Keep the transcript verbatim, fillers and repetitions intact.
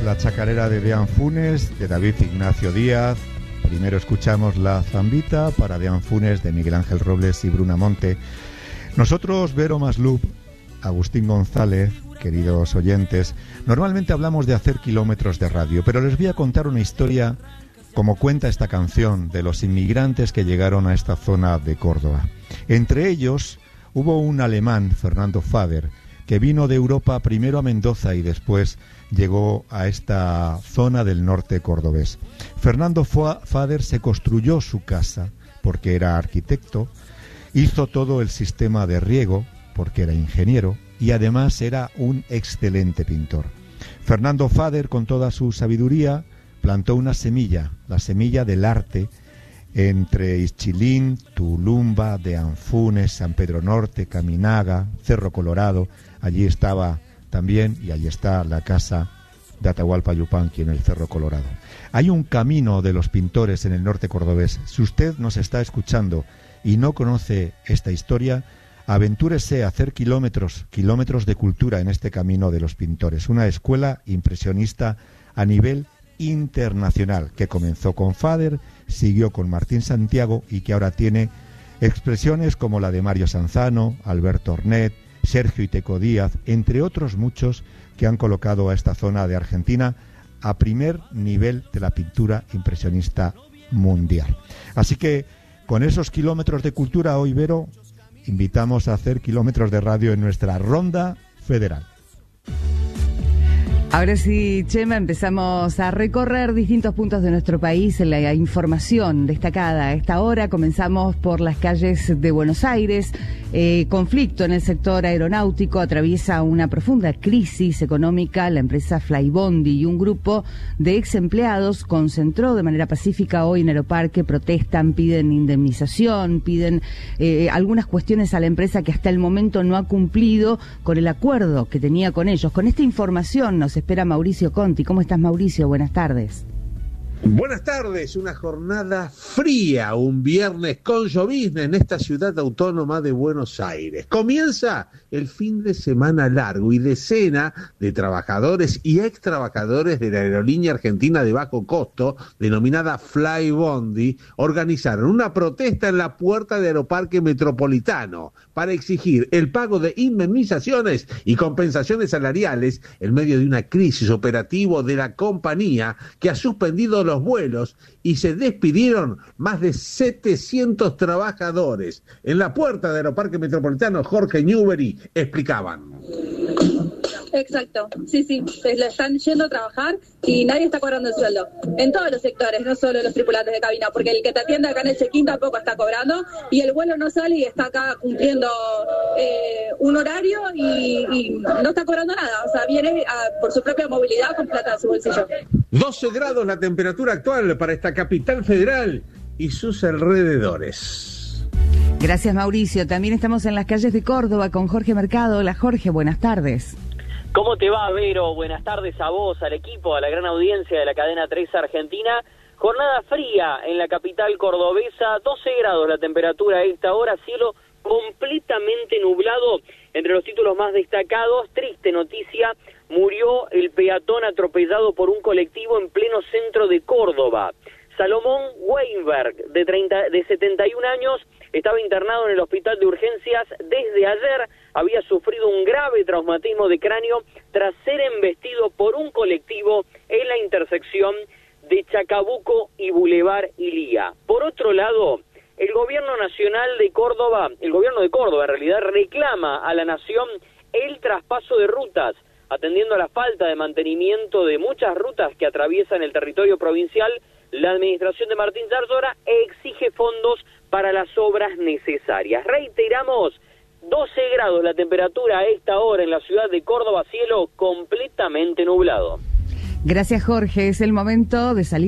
la chacarera de Deán Funes, de David Ignacio Díaz. Primero escuchamos La Zambita para Deán Funes, de Miguel Ángel Robles y Bruna Monte. Nosotros, Vero Maslup, Agustín González, queridos oyentes, normalmente hablamos de hacer kilómetros de radio, pero les voy a contar una historia, como cuenta esta canción, de los inmigrantes que llegaron a esta zona de Córdoba. Entre ellos hubo un alemán, Fernando Fader, que vino de Europa primero a Mendoza y después llegó a esta zona del norte cordobés. Fernando Fader se construyó su casa porque era arquitecto, hizo todo el sistema de riego porque era ingeniero y además era un excelente pintor. Fernando Fader, con toda su sabiduría, plantó una semilla, la semilla del arte, entre Ischilín, Tulumba, Deán Funes, San Pedro Norte, Caminaga, Cerro Colorado. Allí estaba también, y allí está la casa de Atahualpa Yupanqui en el Cerro Colorado. Hay un camino de los pintores en el norte cordobés. Si usted nos está escuchando y no conoce esta historia, aventúrese a hacer kilómetros, kilómetros de cultura en este camino de los pintores. Una escuela impresionista a nivel internacional, que comenzó con Fader, siguió con Martín Santiago y que ahora tiene expresiones como la de Mario Sanzano, Alberto Ornet, Sergio Iteco Díaz, entre otros muchos que han colocado a esta zona de Argentina a primer nivel de la pintura impresionista mundial. Así que con esos kilómetros de cultura hoy, Vero, invitamos a hacer kilómetros de radio en nuestra ronda federal. Ahora sí, Chema, empezamos a recorrer distintos puntos de nuestro país en la información destacada. A esta hora comenzamos por las calles de Buenos Aires. Eh, conflicto en el sector aeronáutico, atraviesa una profunda crisis económica. La empresa Flybondi y un grupo de ex empleados concentró de manera pacífica hoy en Aeroparque, protestan, piden indemnización, piden eh, algunas cuestiones a la empresa que hasta el momento no ha cumplido con el acuerdo que tenía con ellos. Con esta información nos espera Mauricio Conti. ¿Cómo estás, Mauricio? Buenas tardes. Buenas tardes, una jornada fría, un viernes con llovizna en esta ciudad autónoma de Buenos Aires. Comienza el fin de semana largo y decenas de trabajadores y ex trabajadores de la aerolínea argentina de bajo costo, denominada Flybondi, organizaron una protesta en la puerta de Aeroparque Metropolitano para exigir el pago de indemnizaciones y compensaciones salariales en medio de una crisis operativa de la compañía que ha suspendido los vuelos y se despidieron más de setecientos trabajadores. En la puerta de Aeroparque Metropolitano, Jorge Newbery explicaban. Exacto, sí, sí, se le están yendo a trabajar y nadie está cobrando el sueldo, en todos los sectores, no solo los tripulantes de cabina, porque el que te atiende acá en el check-in tampoco está cobrando y el vuelo no sale y está acá cumpliendo eh, un horario y, y no está cobrando nada, o sea, viene a, por su propia movilidad con plata de su bolsillo. doce grados la temperatura actual para esta capital federal y sus alrededores. Gracias, Mauricio. También estamos en las calles de Córdoba con Jorge Mercado. Hola, Jorge, buenas tardes. ¿Cómo te va, Vero? Buenas tardes a vos, al equipo, a la gran audiencia de la cadena tres Argentina. Jornada fría en la capital cordobesa, doce grados la temperatura a esta hora, cielo completamente nublado. Entre los títulos más destacados, triste noticia, murió el peatón atropellado por un colectivo en pleno centro de Córdoba. Salomón Weinberg, de, treinta, de setenta y un años, estaba internado en el hospital de urgencias desde ayer. Había sufrido un grave traumatismo de cráneo tras ser embestido por un colectivo en la intersección de Chacabuco y Boulevard Ilía. Por otro lado, el gobierno nacional de Córdoba, el gobierno de Córdoba en realidad, reclama a la nación el traspaso de rutas, atendiendo a la falta de mantenimiento de muchas rutas que atraviesan el territorio provincial. La administración de Martín Zarzora exige fondos para las obras necesarias. Reiteramos, doce grados la temperatura a esta hora en la ciudad de Córdoba, cielo completamente nublado. Gracias, Jorge. Es el momento de salir.